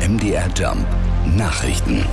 MDR Jump Nachrichten.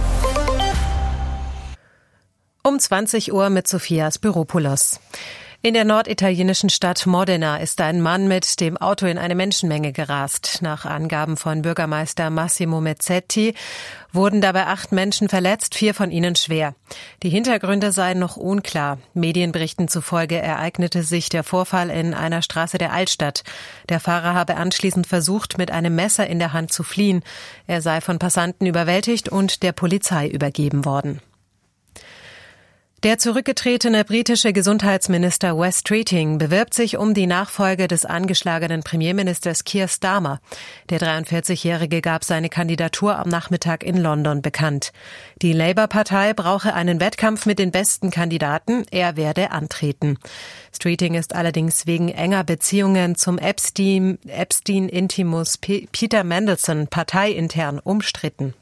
Um 20 Uhr mit Sophia Spiropoulos. In der norditalienischen Stadt Modena ist ein Mann mit dem Auto in eine Menschenmenge gerast. Nach Angaben von Bürgermeister Massimo Mezzetti wurden dabei 8 Menschen verletzt, 4 von ihnen schwer. Die Hintergründe seien noch unklar. Medienberichten zufolge ereignete sich der Vorfall in einer Straße der Altstadt. Der Fahrer habe anschließend versucht, mit einem Messer in der Hand zu fliehen. Er sei von Passanten überwältigt und der Polizei übergeben worden. Der zurückgetretene britische Gesundheitsminister Wes Streeting bewirbt sich um die Nachfolge des angeschlagenen Premierministers Keir Starmer. Der 43-Jährige gab seine Kandidatur am Nachmittag in London bekannt. Die Labour-Partei brauche einen Wettkampf mit den besten Kandidaten. Er werde antreten. Streeting ist allerdings wegen enger Beziehungen zum Epstein-Intimus Peter Mandelson parteiintern umstritten.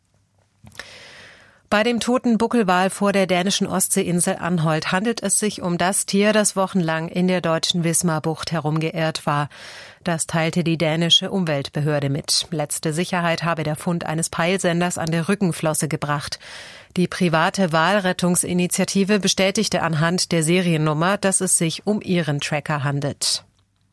Bei dem toten Buckelwal vor der dänischen Ostseeinsel Anholt handelt es sich um das Tier, das wochenlang in der deutschen Wismarbucht herumgeirrt war. Das teilte die dänische Umweltbehörde mit. Letzte Sicherheit habe der Fund eines Peilsenders an der Rückenflosse gebracht. Die private Walrettungsinitiative bestätigte anhand der Seriennummer, dass es sich um ihren Tracker handelt.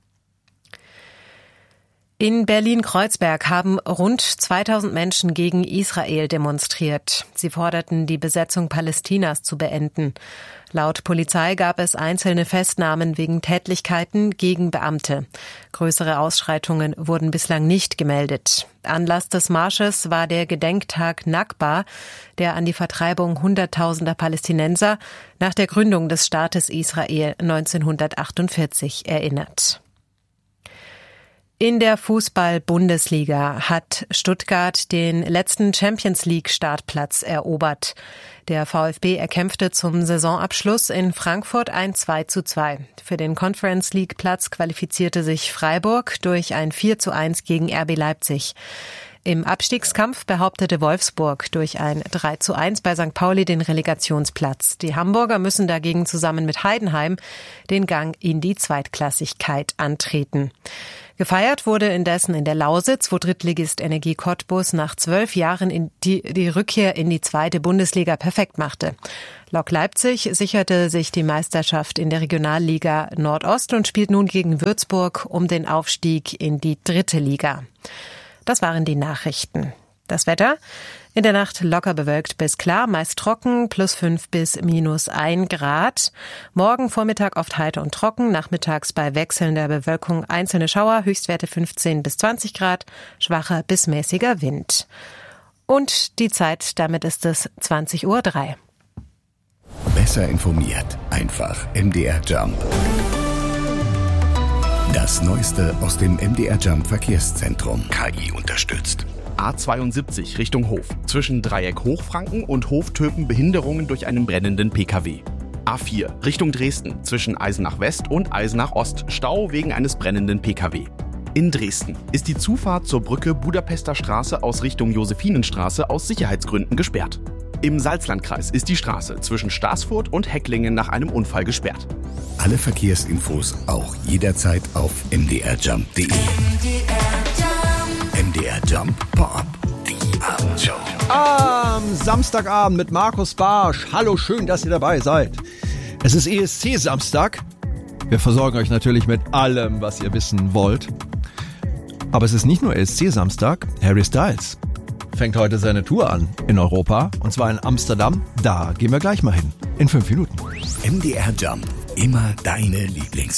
In Berlin-Kreuzberg haben rund 2000 Menschen gegen Israel demonstriert. Sie forderten, die Besetzung Palästinas zu beenden. Laut Polizei gab es einzelne Festnahmen wegen Tätlichkeiten gegen Beamte. Größere Ausschreitungen wurden bislang nicht gemeldet. Anlass des Marsches war der Gedenktag Nakba, der an die Vertreibung Hunderttausender Palästinenser nach der Gründung des Staates Israel 1948 erinnert. In der Fußball-Bundesliga hat Stuttgart den letzten Champions-League-Startplatz erobert. Der VfB erkämpfte zum Saisonabschluss in Frankfurt ein 2:2. Für den Conference-League-Platz qualifizierte sich Freiburg durch ein 4:1 gegen RB Leipzig. Im Abstiegskampf behauptete Wolfsburg durch ein 3:1 bei St. Pauli den Relegationsplatz. Die Hamburger müssen dagegen zusammen mit Heidenheim den Gang in die Zweitklassigkeit antreten. Gefeiert wurde indessen in der Lausitz, wo Drittligist Energie Cottbus nach 12 Jahren die Rückkehr in die zweite Bundesliga perfekt machte. Lok Leipzig sicherte sich die Meisterschaft in der Regionalliga Nordost und spielt nun gegen Würzburg um den Aufstieg in die dritte Liga. Das waren die Nachrichten. Das Wetter? In der Nacht locker bewölkt bis klar, meist trocken, +5 bis -1 Grad. Morgen Vormittag oft heiter und trocken, nachmittags bei wechselnder Bewölkung einzelne Schauer, Höchstwerte 15 bis 20 Grad, schwacher bis mäßiger Wind. Und die Zeit, damit ist es 20:03 Uhr. Besser informiert, einfach MDR Jump. Das Neueste aus dem MDR Jump Verkehrszentrum. KI unterstützt. A72 Richtung Hof. Zwischen Dreieck Hochfranken und Hof Töpen Behinderungen durch einen brennenden Pkw. A4 Richtung Dresden. Zwischen Eisenach West und Eisenach Ost. Stau wegen eines brennenden Pkw. In Dresden ist die Zufahrt zur Brücke Budapester Straße aus Richtung Josephinenstraße aus Sicherheitsgründen gesperrt. Im Salzlandkreis ist die Straße zwischen Staßfurt und Hecklingen nach einem Unfall gesperrt. Alle Verkehrsinfos auch jederzeit auf mdrjump.de. MDR Jump Pop, die Abendshow. Am Samstagabend mit Markus Barsch. Hallo, schön, dass ihr dabei seid. Es ist ESC-Samstag. Wir versorgen euch natürlich mit allem, was ihr wissen wollt. Aber es ist nicht nur ESC-Samstag. Harry Styles fängt heute seine Tour an in Europa. Und zwar in Amsterdam. Da gehen wir gleich mal hin. In 5 Minuten. MDR Jump. Immer deine Lieblings